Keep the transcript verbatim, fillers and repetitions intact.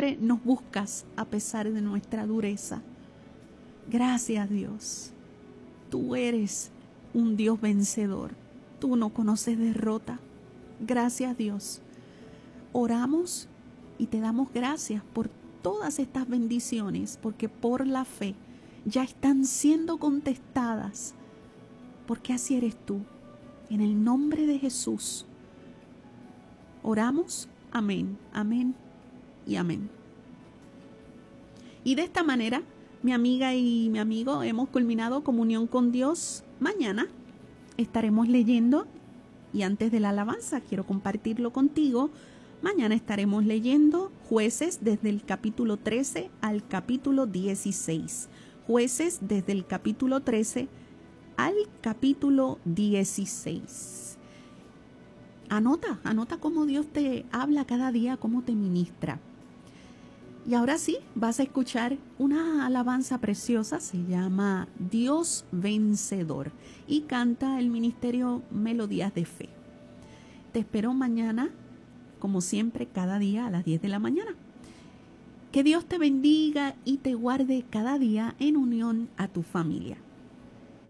siempre nos buscas a pesar de nuestra dureza. Gracias, Dios. Tú eres un Dios vencedor. Tú no conoces derrota. Gracias, Dios. Oramos y te damos gracias por todas estas bendiciones, porque por la fe ya están siendo contestadas, porque así eres tú. En el nombre de Jesús oramos. Amén, amén y amén. Y de esta manera, mi amiga y mi amigo, hemos culminado comunión con Dios. Mañana estaremos leyendo, y antes de la alabanza quiero compartirlo contigo. Mañana estaremos leyendo Jueces desde el capítulo trece al capítulo dieciséis. Jueces desde el capítulo trece al capítulo dieciséis. Anota, anota cómo Dios te habla cada día, cómo te ministra. Y ahora sí, vas a escuchar una alabanza preciosa, se llama Dios Vencedor, y canta el Ministerio Melodías de Fe. Te espero mañana, como siempre, cada día a las diez de la mañana. Que Dios te bendiga y te guarde cada día en unión a tu familia.